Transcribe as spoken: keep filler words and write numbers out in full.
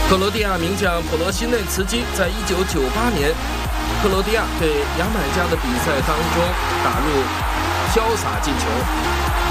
克罗地亚名将普罗西内茨基在一九九八年克罗地亚对牙买加的比赛当中打入潇洒进球。